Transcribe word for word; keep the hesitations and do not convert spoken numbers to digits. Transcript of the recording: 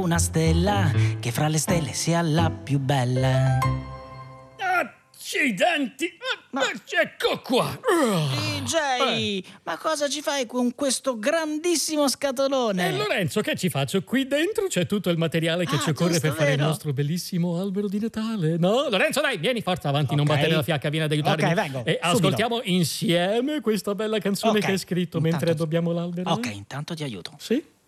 una stella che fra le stelle sia la più bella. Accidenti! Ma- Ecco qua! D J, ma cosa ci fai con questo grandissimo scatolone? E Lorenzo, che ci faccio? Qui dentro c'è tutto il materiale che Ah, ci occorre giusto, per fare il vero. nostro bellissimo albero di Natale. No? Lorenzo, dai, vieni, forza avanti, non Ok. battere la fiacca, vieni ad aiutarmi. Ok, vengo, E subito. ascoltiamo insieme questa bella canzone Ok, che hai scritto intanto- mentre addobbiamo l'albero. Ok, intanto ti aiuto. Sì?